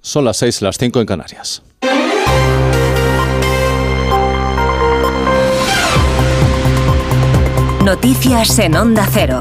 Son las 6, las 5 en Canarias. Noticias en Onda Cero.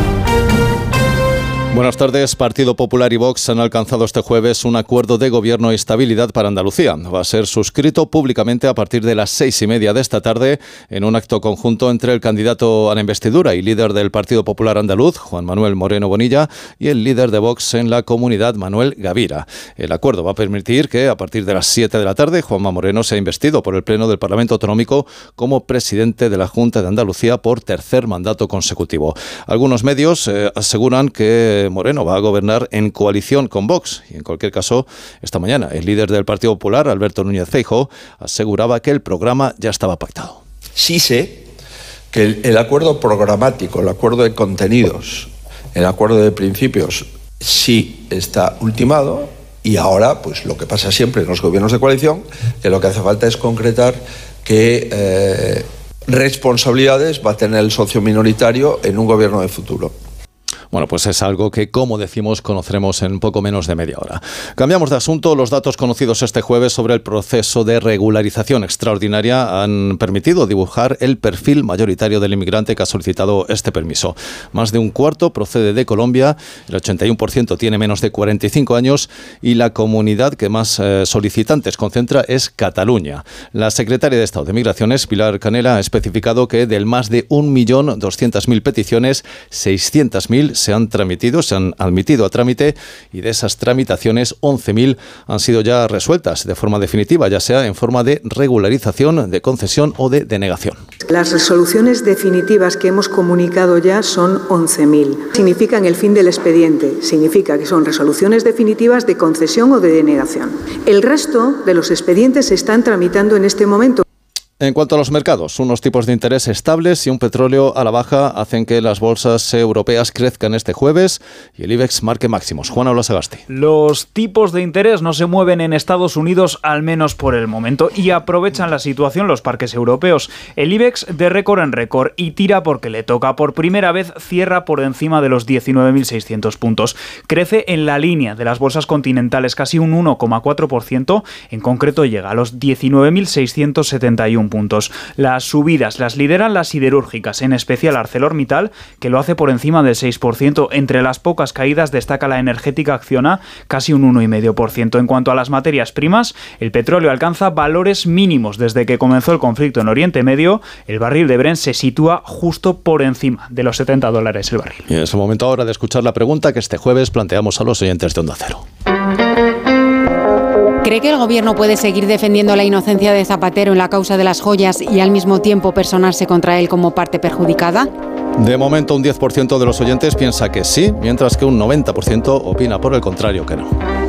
Buenas tardes. Partido Popular y Vox han alcanzado este jueves un acuerdo de gobierno y estabilidad para Andalucía. Va a ser suscrito públicamente a partir de las 6:30 de esta tarde en un acto conjunto entre el candidato a la investidura y líder del Partido Popular andaluz, Juan Manuel Moreno Bonilla, y el líder de Vox en la comunidad, Manuel Gavira. El acuerdo va a permitir que a partir de las 7 de la tarde Juanma Moreno sea investido por el Pleno del Parlamento Autonómico como presidente de la Junta de Andalucía por tercer mandato consecutivo. Algunos medios aseguran que Moreno va a gobernar en coalición con Vox y en cualquier caso, esta mañana el líder del Partido Popular, Alberto Núñez Feijóo, aseguraba que el programa ya estaba pactado. Sí sé que el acuerdo programático, el acuerdo de contenidos, el acuerdo de principios sí está ultimado y ahora, pues lo que pasa siempre en los gobiernos de coalición, que lo que hace falta es concretar qué responsabilidades va a tener el socio minoritario en un gobierno de futuro. Bueno, pues es algo que, como decimos, conoceremos en poco menos de media hora. Cambiamos de asunto. Los datos conocidos este jueves sobre el proceso de regularización extraordinaria han permitido dibujar el perfil mayoritario del inmigrante que ha solicitado este permiso. Más de un cuarto procede de Colombia, el 81% tiene menos de 45 años y la comunidad que más solicitantes concentra es Cataluña. La secretaria de Estado de Migraciones, Pilar Canela, ha especificado que del más de 1.200.000 peticiones, 600.000 se han admitido a trámite y de esas tramitaciones 11.000 han sido ya resueltas de forma definitiva, ya sea en forma de regularización, de concesión o de denegación. Las resoluciones definitivas que hemos comunicado ya son 11.000. Significan el fin del expediente, significa que son resoluciones definitivas de concesión o de denegación. El resto de los expedientes se están tramitando en este momento. En cuanto a los mercados, unos tipos de interés estables y un petróleo a la baja hacen que las bolsas europeas crezcan este jueves y el IBEX marque máximos. Juan Aula Sagasti. Los tipos de interés no se mueven en Estados Unidos, al menos por el momento, y aprovechan la situación los parques europeos. El IBEX de récord en récord y tira porque le toca. Por primera vez cierra por encima de los 19.600 puntos. Crece en la línea de las bolsas continentales casi un 1,4%. En concreto llega a los 19.671 puntos. Las subidas las lideran las siderúrgicas, en especial ArcelorMittal, que lo hace por encima del 6%. Entre las pocas caídas destaca la energética Acciona, casi un 1,5%. En cuanto a las materias primas, el petróleo alcanza valores mínimos desde que comenzó el conflicto en Oriente Medio. El barril de Brent se sitúa justo por encima de los $70 el barril. Y es el momento ahora de escuchar la pregunta que este jueves planteamos a los oyentes de Onda Cero. ¿Cree que el gobierno puede seguir defendiendo la inocencia de Zapatero en la causa de las joyas y al mismo tiempo personarse contra él como parte perjudicada? De momento un 10% de los oyentes piensa que sí, mientras que un 90% opina por el contrario que no.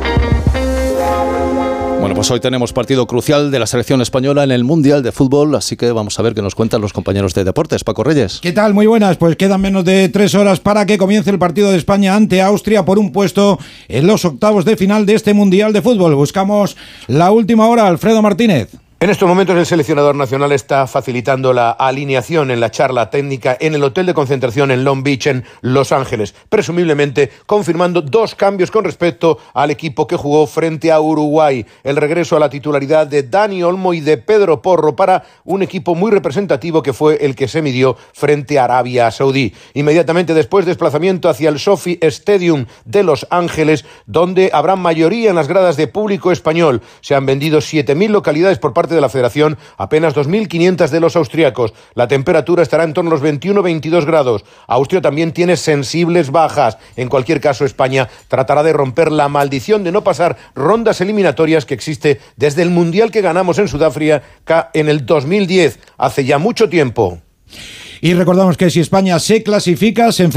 Bueno, pues hoy tenemos partido crucial de la selección española en el Mundial de Fútbol, así que vamos a ver qué nos cuentan los compañeros de deportes. Paco Reyes. ¿Qué tal? Muy buenas. Pues quedan menos de 3 horas para que comience el partido de España ante Austria por un puesto en los octavos de final de este Mundial de Fútbol. Buscamos la última hora. Alfredo Martínez. En estos momentos el seleccionador nacional está facilitando la alineación en la charla técnica en el hotel de concentración en Long Beach, en Los Ángeles, presumiblemente confirmando 2 cambios con respecto al equipo que jugó frente a Uruguay. El regreso a la titularidad de Dani Olmo y de Pedro Porro para un equipo muy representativo que fue el que se midió frente a Arabia Saudí. Inmediatamente después, desplazamiento hacia el SoFi Stadium de Los Ángeles, donde habrá mayoría en las gradas de público español. Se han vendido 7.000 localidades por parte de la Federación, apenas 2.500 de los austriacos. La temperatura estará en torno a los 21-22 grados. Austria también tiene sensibles bajas. En cualquier caso, España tratará de romper la maldición de no pasar rondas eliminatorias que existe desde el Mundial que ganamos en Sudáfrica en el 2010, hace ya mucho tiempo. Y recordamos que si España se clasifica, se enfrenta